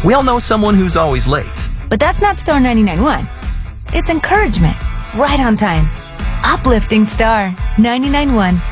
We all know someone who's always late. But that's not Star 99.1. It's encouragement. Right on time. Uplifting Star 99.1.